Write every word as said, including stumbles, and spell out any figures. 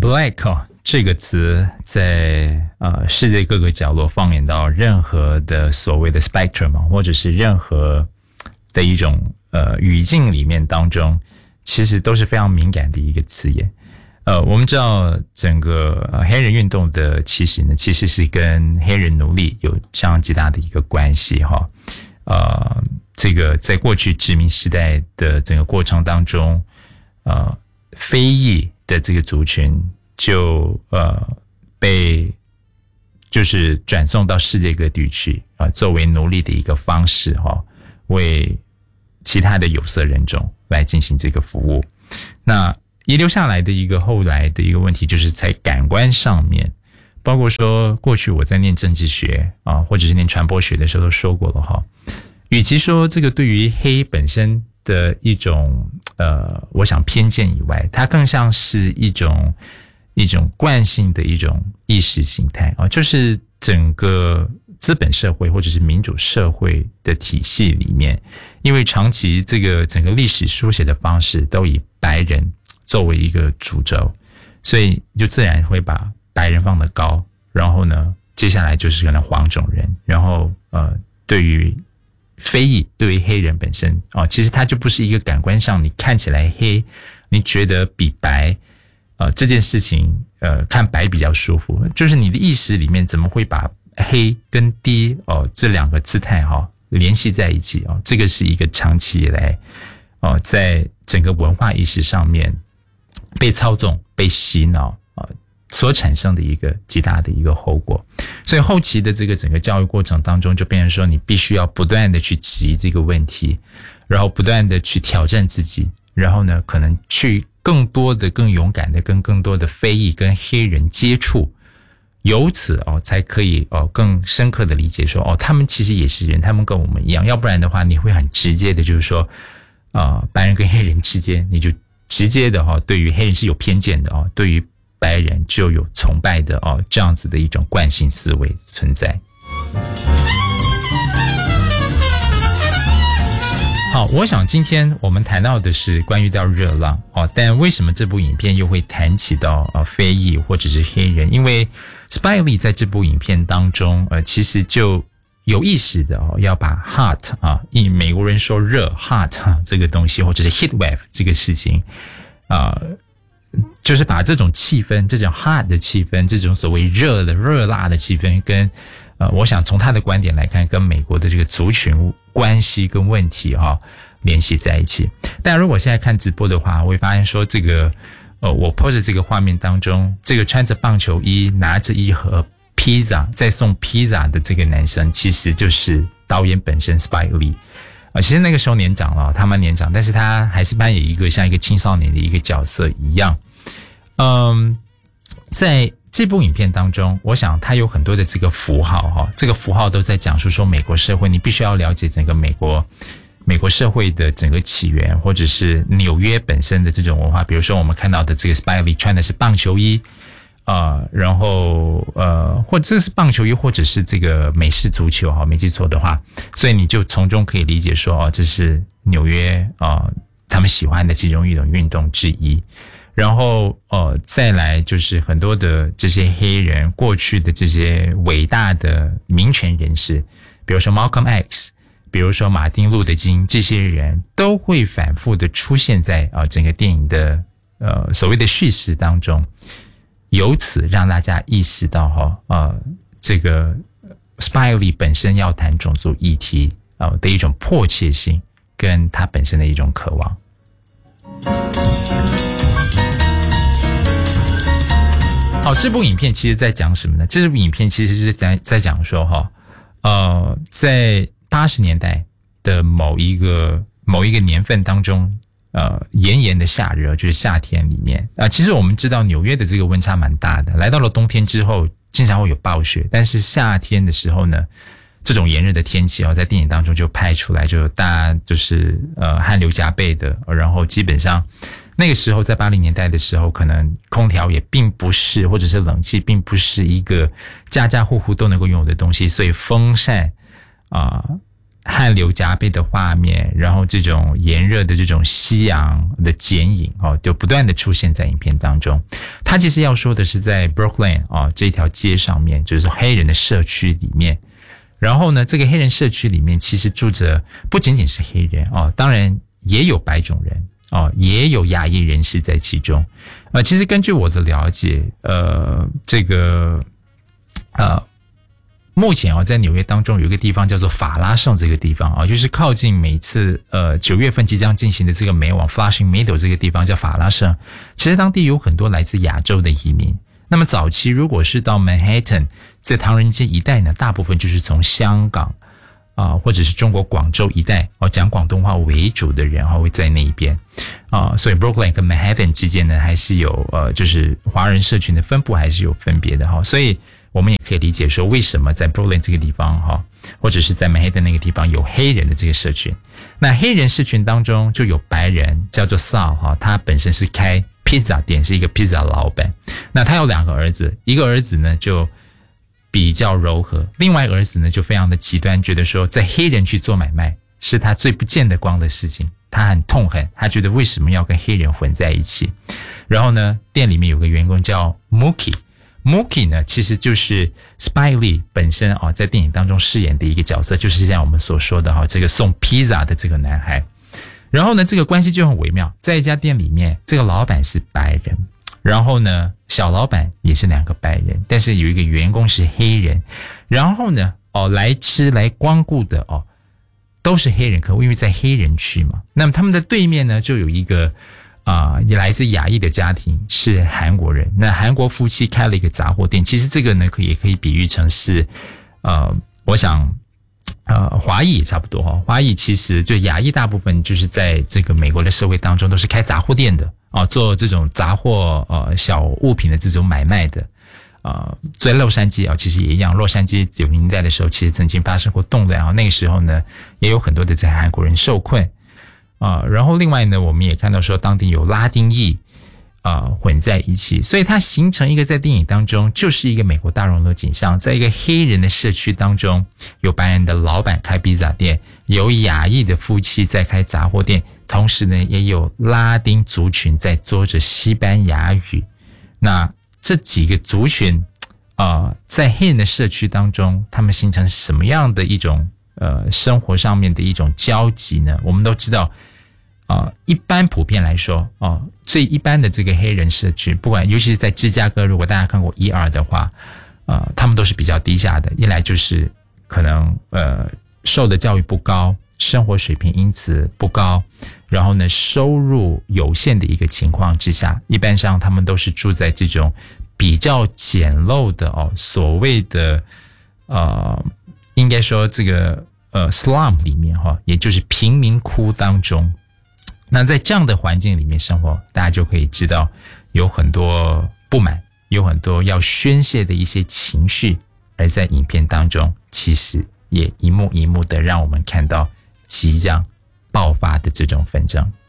black 哦，这个词在呃世界各个角落放眼到任何的所谓的 spectrum 或者是任何的一种呃语境里面当中，其实都是非常敏感的一个词眼。呃，我们知道整个、呃、黑人运动的起始呢，其实是跟黑人奴隶有相当极大的一个关系哈。呃，这个在过去殖民时代的整个过程当中，呃，非裔的这个族群就呃被就是转送到世界各地去啊、呃，作为奴隶的一个方式哈，为其他的有色人种来进行这个服务。那遗留下来的一个后来的一个问题，就是在感官上面，包括说过去我在念政治学啊，或者是念传播学的时候都说过了哈。与其说这个对于黑本身的一种呃，我想偏见以外，它更像是一种一种惯性的一种意识形态啊，就是整个资本社会或者是民主社会的体系里面，因为长期这个整个历史书写的方式都以白人作为一个主轴，所以就自然会把白人放得高，然后呢，接下来就是可能黄种人，然后呃，对于非裔，对于黑人本身哦，其实它就不是一个感官上你看起来黑，你觉得比白，呃，这件事情呃看白比较舒服，就是你的意识里面怎么会把黑跟低哦这两个姿态哈、哦、联系在一起哦，这个是一个长期以来哦在整个文化意识上面被操纵、被洗脑啊、呃，所产生的一个极大的一个后果。所以后期的这个整个教育过程当中，就变成说你必须要不断的去质疑这个问题，然后不断的去挑战自己，然后呢，可能去更多的、更勇敢的跟更多的非裔跟黑人接触，由此哦才可以哦更深刻的理解说哦，他们其实也是人，他们跟我们一样。要不然的话，你会很直接的，就是说啊、呃，白人跟黑人之间，你就直接的哈，对于黑人是有偏见的哦，对于白人就有崇拜的哦，这样子的一种惯性思维存在。好，我想今天我们谈到的是关于到热浪哦，但为什么这部影片又会谈起到呃非裔或者是黑人？因为 Spike Lee 在这部影片当中，呃，其实就有意识的哦，要把 hot 啊，以美国人说热 hot、啊、这个东西，或者是 heat wave 这个事情，啊、呃，就是把这种气氛，这种 hot 的气氛，这种所谓热的热辣的气氛，跟呃，我想从他的观点来看，跟美国的这个族群关系跟问题哈、哦、联系在一起。但如果现在看直播的话，我会发现说这个呃，我 pose 这个画面当中，这个穿着棒球衣，拿着一盒披萨在送披萨的这个男生，其实就是导演本身 Spike Lee。呃，其实那个时候年长了，他蛮年长，但是他还是扮演一个像一个青少年的一个角色一样。嗯，在这部影片当中，我想它有很多的这个符号哈，这个符号都在讲述说美国社会，你必须要了解整个美国美国社会的整个起源，或者是纽约本身的这种文化。比如说我们看到的这个 Spike Lee 穿的是棒球衣。呃，然后呃，或者是棒球衣，或者是这个美式足球哈，没记错的话，所以你就从中可以理解说，哦，这是纽约啊、呃，他们喜欢的其中一种运动之一。然后呃，再来就是很多的这些黑人过去的这些伟大的民权人士，比如说 Malcolm X， 比如说马丁路德金，这些人都会反复的出现在啊、呃、整个电影的呃所谓的叙事当中。由此让大家意识到哈，呃，这个 Spike Lee 本身要谈种族议题啊、呃、的一种迫切性，跟他本身的一种渴望。好，这部影片其实在讲什么呢？这部影片其实是在在讲说哈，呃，在八十年代的某一个某一个年份当中。呃，炎炎的夏日，就是夏天里面啊、呃。其实我们知道纽约的这个温差蛮大的，来到了冬天之后，经常会有暴雪。但是夏天的时候呢，这种炎热的天气哦，在电影当中就拍出来，就大家就是呃汗流浃背的。然后基本上那个时候在八零年代的时候，可能空调也并不是，或者是冷气并不是一个家家户户都能够拥有的东西，所以风扇啊。呃汗流浃背的画面，然后这种炎热的这种夕阳的剪影哦，就不断的出现在影片当中。他其实要说的是在 Brooklyn 哦这条街上面，就是黑人的社区里面。然后呢，这个黑人社区里面其实住着不仅仅是黑人哦，当然也有白种人哦，也有亚裔人士在其中。呃，其实根据我的了解，呃，这个呃。目前啊，在纽约当中有一个地方叫做法拉盛这个地方啊，就是靠近每次呃九月份即将进行的这个美网 Flushing Meadow 这个地方叫法拉盛。其实当地有很多来自亚洲的移民。那么早期如果是到 Manhattan 在唐人街一带呢，大部分就是从香港啊、呃、或者是中国广州一带哦讲广东话为主的人啊会在那一边啊、呃，所以 Brooklyn 跟 Manhattan 之间呢还是有呃就是华人社群的分布还是有分别的哈，所以。我们也可以理解说，为什么在 Brooklyn 这个地方哈，或者是在 Manhattan 那个地方有黑人的这个社群。那黑人社群当中就有白人，叫做 Sal 哈，他本身是开披萨店，是一个披萨老板。那他有两个儿子，一个儿子呢就比较柔和，另外一个儿子呢就非常的极端，觉得说在黑人去做买卖是他最不见得光的事情，他很痛恨，他觉得为什么要跟黑人混在一起。然后呢，店里面有个员工叫 Mookie。Mookie 呢，其实就是 Spike Lee 本身啊，在电影当中饰演的一个角色，就是像我们所说的哈，这个送披萨的这个男孩。然后呢，这个关系就很微妙，在一家店里面，这个老板是白人，然后呢，小老板也是两个白人，但是有一个员工是黑人。然后呢，哦，来吃来光顾的哦，都是黑人客户，因为在黑人区嘛。那么他们的对面呢，就有一个。啊、呃，也来自亚裔的家庭，是韩国人。那韩国夫妻开了一个杂货店，其实这个呢，可以也可以比喻成是，呃，我想，呃，华裔也差不多哈。华裔其实就亚裔大部分就是在这个美国的社会当中都是开杂货店的啊、呃，做这种杂货呃小物品的这种买卖的。啊、呃，在洛杉矶啊，其实也一样。洛杉矶九零年代的时候，其实曾经发生过动乱啊，那个时候呢，也有很多的在韩国人受困。啊、呃，然后另外呢，我们也看到说当地有拉丁裔啊、呃、混在一起，所以它形成一个在电影当中就是一个美国大熔炉景象，在一个黑人的社区当中，有白人的老板开披萨店，有亚裔的夫妻在开杂货店，同时呢也有拉丁族群在做着西班牙语。那这几个族群啊、呃，在黑人的社区当中，他们形成什么样的一种呃生活上面的一种交集呢？我们都知道。啊、呃，一般普遍来说，啊、呃，最一般的这个黑人社区，不管尤其是在芝加哥，如果大家看过一二的话，呃，他们都是比较低下的。一来就是可能呃受的教育不高，生活水平因此不高，然后呢收入有限的一个情况之下，一般上他们都是住在这种比较简陋的哦，所谓的呃，应该说这个呃 slum 里面哈、哦，也就是贫民窟当中。那在这样的环境里面生活，大家就可以知道有很多不满，有很多要宣泄的一些情绪，而在影片当中其实也一幕一幕的让我们看到即将爆发的这种纷争。